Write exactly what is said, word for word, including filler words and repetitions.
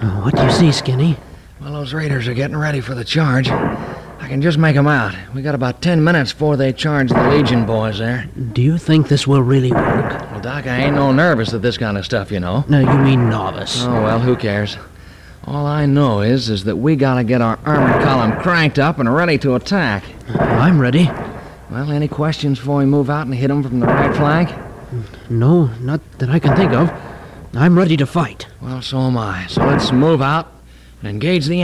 Oh, what do you see, Skinny? Well, those raiders are getting ready for the charge. I can just make them out. We got about ten minutes before they charge the Legion boys there. Do you think this will really work? Well, Doc, I ain't no nervous at this kind of stuff, you know. No, you mean novice. Oh, well, who cares? All I know is, is that we gotta get our armored column cranked up and ready to attack. I'm ready. Well, any questions before we move out and hit them from the right flank? No, not that I can think of. I'm ready to fight. Well, so am I. So let's move out and engage the